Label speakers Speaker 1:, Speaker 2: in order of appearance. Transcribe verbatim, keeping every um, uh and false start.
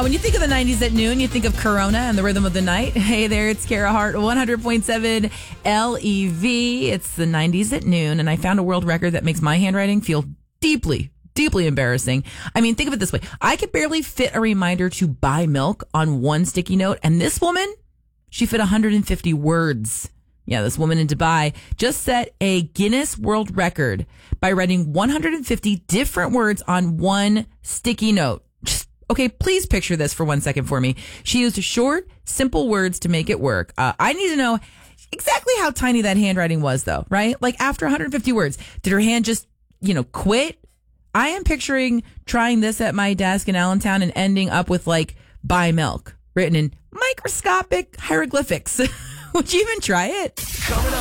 Speaker 1: when you think of the nineties at noon, you think of Corona and the rhythm of the night. Hey there, it's Kara Hart, one hundred point seven L E V. It's the nineties at noon, and I found a world record that makes my handwriting feel deeply, deeply embarrassing. I mean, think of it this way. I could barely fit a reminder to buy milk on one sticky note, and this woman, she fit one hundred fifty words. Yeah, this woman in Dubai just set a Guinness World Record by writing one hundred fifty different words on one sticky note. Just, okay, please picture this for one second for me. She used short, simple words to make it work. Uh, I need to know exactly how tiny that handwriting was, though, right? Like after one hundred fifty words, did her hand just, you know, quit? I am picturing trying this at my desk in Allentown and ending up with like buy milk written in microscopic hieroglyphics. Would you even try it?
Speaker 2: Coming up.